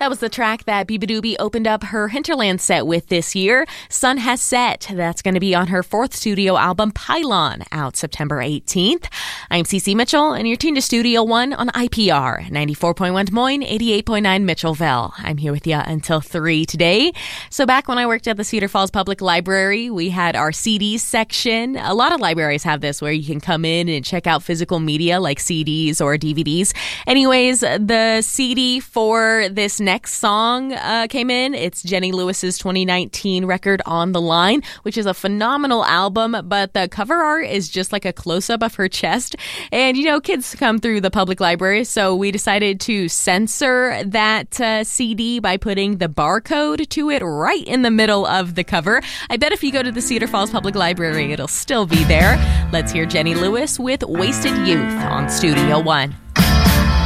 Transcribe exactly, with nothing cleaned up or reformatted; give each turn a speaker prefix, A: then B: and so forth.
A: That was the track that beabadoobee opened up her Hinterland set with this year. Sun Has Set. That's going to be on her fourth studio album, Pylon, out September eighteenth. I'm Cece Mitchell, and you're tuned to Studio One on I P R, ninety-four point one Des Moines, eighty-eight point nine Mitchellville. I'm here with you until three today. So back when I worked at the Cedar Falls Public Library, we had our C Ds section. A lot of libraries have this where you can come in and check out physical media like C Ds or D V Ds. Anyways, the C D for this next song uh, came in. It's Jenny Lewis's twenty nineteen record, On the Line, which is a phenomenal album, but the cover art is just like a close-up of her chest. And, you know, kids come through the public library, so we decided to censor that uh, C D by putting the barcode to it right in the middle of the cover. I bet if you go to the Cedar Falls Public Library, it'll still be there. Let's hear Jenny Lewis with Wasted Youth on Studio One.